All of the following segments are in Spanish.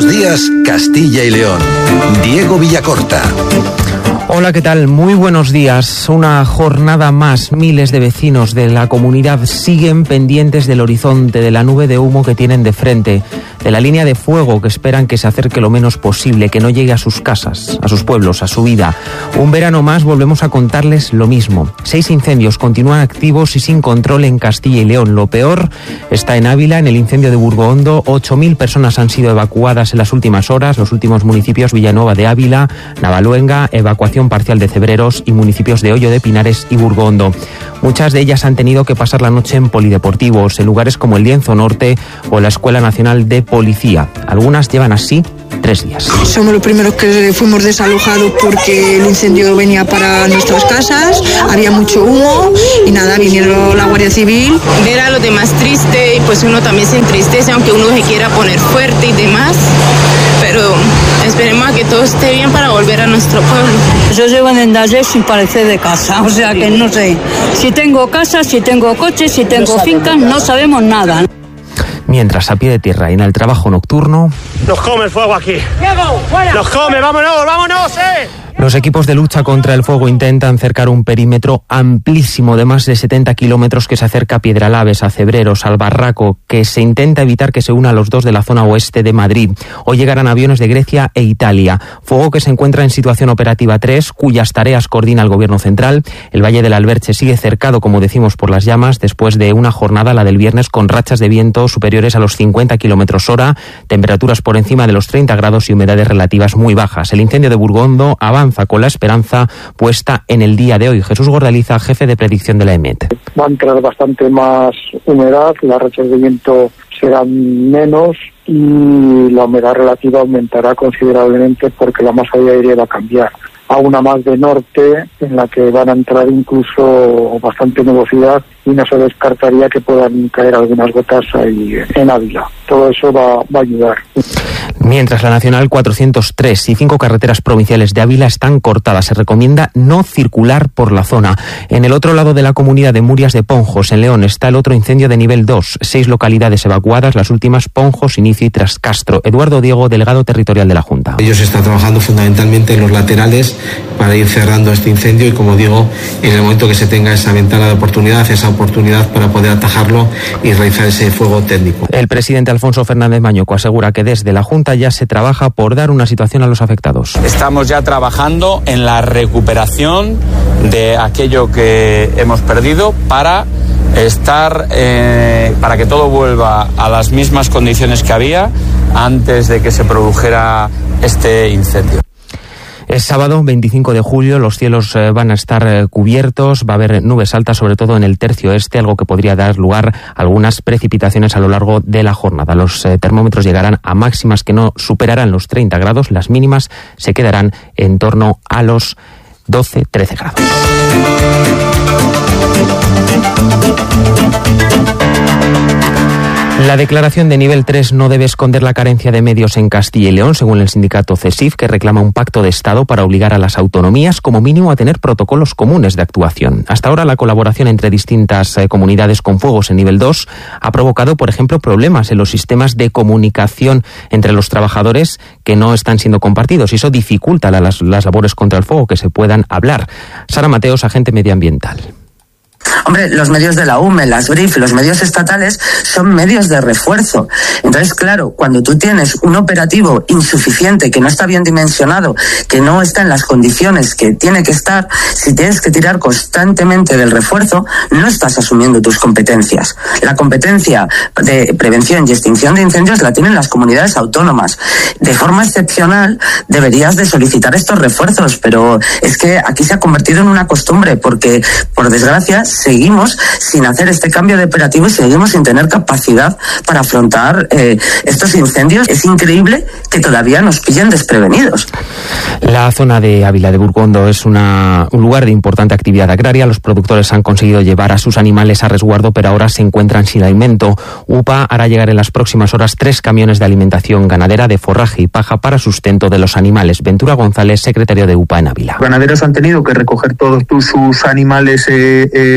Buenos días, Castilla y León. Diego Villacorta. Hola, ¿qué tal? Muy buenos días. Una jornada más. Miles de vecinos de la comunidad siguen pendientes del horizonte, de la nube de humo que tienen de frente, de la línea de fuego que esperan que se acerque lo menos posible, que no llegue a sus casas, a sus pueblos, a su vida. Un verano más volvemos a contarles lo mismo. 6 incendios continúan activos y sin control en Castilla y León. Lo peor está en Ávila, en el incendio de Burgondo. 8.000 personas han sido evacuadas en las últimas horas. Los últimos municipios: Villanueva de Ávila, Navaluenga, evacuación parcial de Cebreros y municipios de Hoyo de Pinares y Burgondo. Muchas de ellas han tenido que pasar la noche en polideportivos, en lugares como el Lienzo Norte o la Escuela Nacional de Policía. Algunas llevan así 3 días. Somos los primeros que fuimos desalojados porque el incendio venía para nuestras casas, había mucho humo y nada, vinieron la Guardia Civil. Ver a los demás triste y pues uno también se entristece, aunque uno se quiera poner fuerte y demás, pero esperemos a que todo esté bien para volver a nuestro pueblo. Yo llevo en ayer sin parecer de casa, o sea que no sé si tengo casa, si tengo coche, si tengo fincas, no sabemos nada. Mientras, a pie de tierra y en el trabajo nocturno... ¡Nos come el fuego aquí! ¡Nos come! ¡Vámonos, vámonos! Los equipos de lucha contra el fuego intentan cercar un perímetro amplísimo de más de 70 kilómetros que se acerca a Piedralaves, a Cebreros, al Barraco, que se intenta evitar que se una a los 2 de la zona oeste de Madrid. Hoy llegarán aviones de Grecia e Italia. Fuego que se encuentra en situación operativa 3, cuyas tareas coordina el Gobierno central. El Valle del Alberche sigue cercado, como decimos, por las llamas, después de una jornada, la del viernes, con rachas de viento superiores a los 50 kilómetros hora, temperaturas por encima de los 30 grados y humedades relativas muy bajas. El incendio de Burgondo avanza con la esperanza puesta en el día de hoy. Jesús Gordaliza, jefe de predicción de la EMET. Va a entrar bastante más humedad, las rachas de viento serán menos y la humedad relativa aumentará considerablemente porque la masa de aire va a cambiar a una más de norte, en la que van a entrar incluso bastante nubosidad y no se descartaría que puedan caer algunas gotas ahí en Ávila. Todo eso va a ayudar. Mientras, la Nacional 403 y 5 carreteras provinciales de Ávila están cortadas. Se recomienda no circular por la zona. En el otro lado de la comunidad de Murias de Ponjos, en León, está el otro incendio de nivel 2. 6 localidades evacuadas, las últimas Ponjos, Inicio y Trascastro. Eduardo Diego, delegado territorial de la Junta. Ellos están trabajando fundamentalmente en los laterales para ir cerrando este incendio y, como digo, en el momento que se tenga esa ventana de oportunidad, esa oportunidad para poder atajarlo y realizar ese fuego técnico. El presidente Alfonso Fernández Mañuco asegura que desde la Junta ya se trabaja por dar una situación a los afectados. Estamos ya trabajando en la recuperación de aquello que hemos perdido para para que todo vuelva a las mismas condiciones que había antes de que se produjera este incendio. Es sábado 25 de julio, los cielos van a estar cubiertos, va a haber nubes altas, sobre todo en el tercio este, algo que podría dar lugar a algunas precipitaciones a lo largo de la jornada. Los termómetros llegarán a máximas que no superarán los 30 grados, las mínimas se quedarán en torno a los 12-13 grados. La declaración de nivel 3 no debe esconder la carencia de medios en Castilla y León, según el sindicato CESIF, que reclama un pacto de Estado para obligar a las autonomías como mínimo a tener protocolos comunes de actuación. Hasta ahora, la colaboración entre distintas comunidades con fuegos en nivel 2 ha provocado, por ejemplo, problemas en los sistemas de comunicación entre los trabajadores que no están siendo compartidos, y eso dificulta las labores contra el fuego, que se puedan hablar. Sara Mateos, agente medioambiental. Hombre, los medios de la UME, las BRIF, los medios estatales son medios de refuerzo. Entonces, claro, cuando tú tienes un operativo insuficiente, que no está bien dimensionado, que no está en las condiciones que tiene que estar, si tienes que tirar constantemente del refuerzo, no estás asumiendo tus competencias. La competencia de prevención y extinción de incendios la tienen las comunidades autónomas. De forma excepcional deberías de solicitar estos refuerzos, pero es que aquí se ha convertido en una costumbre porque, por desgracia, seguimos sin hacer este cambio de operativo y seguimos sin tener capacidad para afrontar estos incendios. Es increíble que todavía nos pillen desprevenidos. La zona de Ávila de Burgondo es un lugar de importante actividad agraria. Los productores han conseguido llevar a sus animales a resguardo, pero ahora se encuentran sin alimento. UPA hará llegar en las próximas horas 3 camiones de alimentación ganadera, de forraje y paja para sustento de los animales. Ventura González, secretario de UPA en Ávila. Los ganaderos han tenido que recoger todos sus animales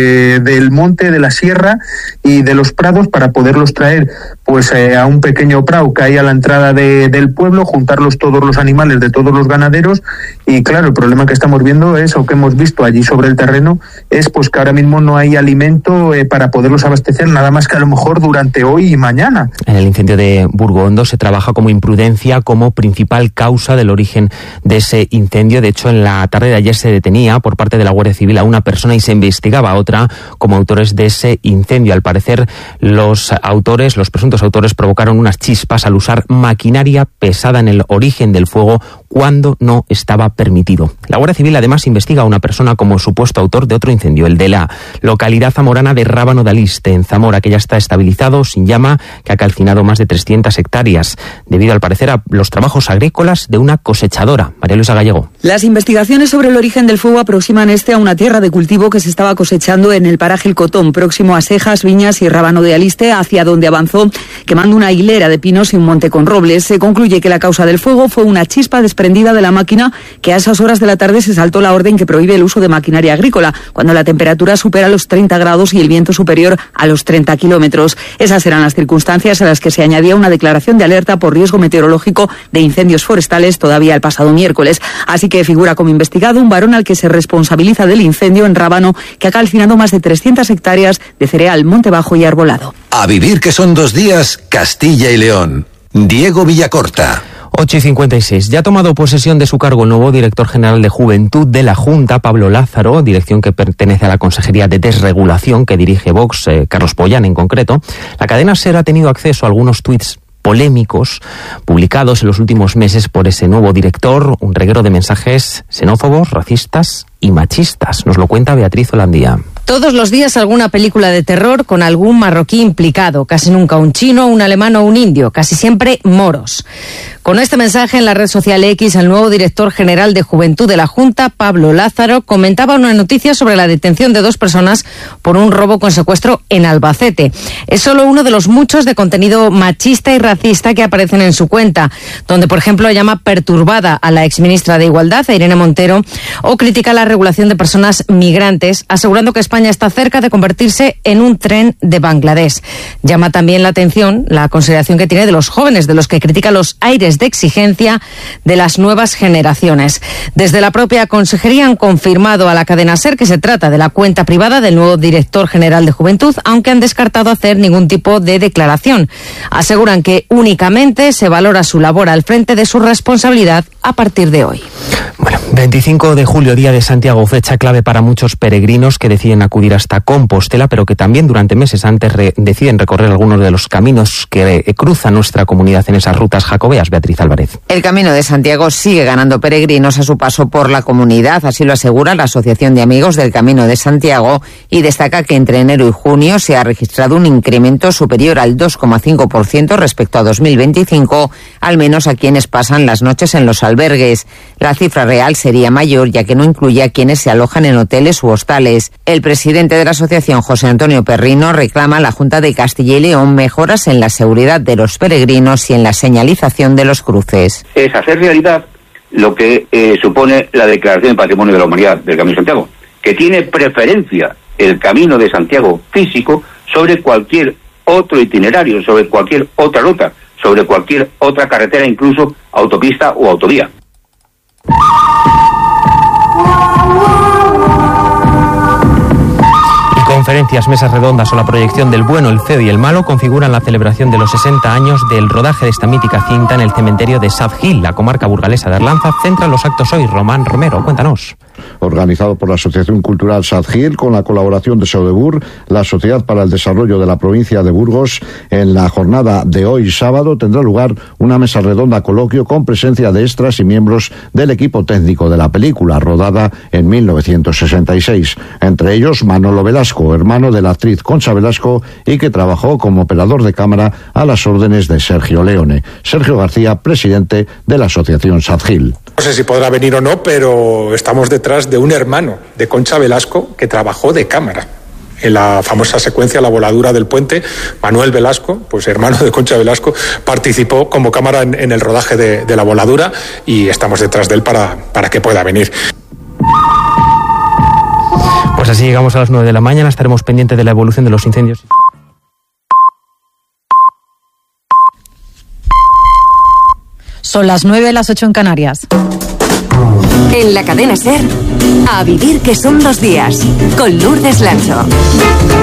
del monte, de la sierra y de los prados para poderlos traer pues a un pequeño prado que hay a la entrada del pueblo, juntarlos todos los animales de todos los ganaderos. Y claro, el problema que estamos viendo es, o que hemos visto allí sobre el terreno, es pues que ahora mismo no hay alimento para poderlos abastecer, nada más que a lo mejor durante hoy y mañana. En el incendio de Burgondo se trabaja como imprudencia como principal causa del origen de ese incendio. De hecho, en la tarde de ayer se detenía por parte de la Guardia Civil a una persona y se investigaba a otra como autores de ese incendio. Al parecer, los presuntos autores provocaron unas chispas al usar maquinaria pesada en el origen del fuego cuando no estaba permitido. La Guardia Civil además investiga a una persona como supuesto autor de otro incendio, el de la localidad zamorana de Rábano de Aliste, en Zamora, que ya está estabilizado, sin llama, que ha calcinado más de 300 hectáreas, debido al parecer a los trabajos agrícolas de una cosechadora. María Luisa Gallego. Las investigaciones sobre el origen del fuego aproximan a una tierra de cultivo que se estaba cosechando en el paraje El Cotón, próximo a Sejas, Viñas y Rábano de Aliste, hacia donde avanzó quemando una hilera de pinos y un monte con robles. Se concluye que la causa del fuego fue una chispa desprendida de la máquina, que a esas horas de la tarde se saltó la orden que prohíbe el uso de maquinaria agrícola, cuando la temperatura supera los 30 grados y el viento superior a los 30 kilómetros. Esas eran las circunstancias a las que se añadía una declaración de alerta por riesgo meteorológico de incendios forestales todavía el pasado miércoles. Así que figura como investigado un varón al que se responsabiliza del incendio en Rábano, que ha calcinado más de 300 hectáreas de cereal, monte bajo y arbolado. A vivir que son 2 días, Castilla y León. Diego Villacorta. 8:56. Ya ha tomado posesión de su cargo el nuevo director general de Juventud de la Junta, Pablo Lázaro, dirección que pertenece a la Consejería de Desregulación que dirige Vox, Carlos Pollán en concreto. La cadena SER ha tenido acceso a algunos tuits polémicos publicados en los últimos meses por ese nuevo director, un reguero de mensajes xenófobos, racistas y machistas. Nos lo cuenta Beatriz Holandía. Todos los días alguna película de terror con algún marroquí implicado, casi nunca un chino, un alemán o un indio, casi siempre moros. Con este mensaje en la red social X, el nuevo director general de Juventud de la Junta, Pablo Lázaro, comentaba una noticia sobre la detención de 2 personas por un robo con secuestro en Albacete. Es solo uno de los muchos de contenido machista y racista que aparecen en su cuenta, donde, por ejemplo, llama perturbada a la exministra de Igualdad, a Irene Montero, o critica la regulación de personas migrantes, asegurando que España está cerca de convertirse en un tren de Bangladesh. Llama también la atención la consideración que tiene de los jóvenes, de los que critica los aires de exigencia de las nuevas generaciones. Desde la propia consejería han confirmado a la cadena SER que se trata de la cuenta privada del nuevo director general de Juventud, aunque han descartado hacer ningún tipo de declaración. Aseguran que únicamente se valora su labor al frente de su responsabilidad a partir de hoy. Bueno, 25 de julio, Día de Santiago, fecha clave para muchos peregrinos que deciden acudir hasta Compostela, pero que también durante meses antes deciden recorrer algunos de los caminos que cruzan nuestra comunidad en esas rutas jacobeas. Beatriz Álvarez. El Camino de Santiago sigue ganando peregrinos a su paso por la comunidad, así lo asegura la Asociación de Amigos del Camino de Santiago, y destaca que entre enero y junio se ha registrado un incremento superior al 2,5% respecto a 2025, al menos a quienes pasan las noches en los albergues. La cifra real sería mayor, ya que no incluye a quienes se alojan en hoteles u hostales. El presidente de la asociación, José Antonio Perrino, reclama a la Junta de Castilla y León mejoras en la seguridad de los peregrinos y en la señalización de los cruces. Es hacer realidad lo que supone la Declaración de Patrimonio de la Humanidad del Camino de Santiago, que tiene preferencia el Camino de Santiago físico sobre cualquier otro itinerario, sobre cualquier otra ruta, sobre cualquier otra carretera, incluso autopista o autovía. Conferencias, mesas redondas o la proyección del bueno, el feo y el malo configuran la celebración de los 60 años del rodaje de esta mítica cinta en el cementerio de Sad Hill. La comarca burgalesa de Arlanza centra los actos hoy. Román Romero, cuéntanos. Organizado por la Asociación Cultural Sad Hill con la colaboración de Sodebur, la Sociedad para el Desarrollo de la Provincia de Burgos, en la jornada de hoy sábado tendrá lugar una mesa redonda coloquio con presencia de extras y miembros del equipo técnico de la película, rodada en 1966. Entre ellos Manolo Velasco, hermano de la actriz Concha Velasco y que trabajó como operador de cámara a las órdenes de Sergio Leone. Sergio García, presidente de la Asociación Sad Hill. No sé si podrá venir o no, pero estamos detrás de un hermano de Concha Velasco que trabajó de cámara. En la famosa secuencia La voladura del puente, Manuel Velasco, pues hermano de Concha Velasco, participó como cámara en el rodaje de La voladura y estamos detrás de él para que pueda venir. Pues así llegamos a las 9 de la mañana, estaremos pendientes de la evolución de los incendios. Son las 9, las 8 en Canarias. En la cadena SER, a vivir que son 2 días, con Lourdes Lancho.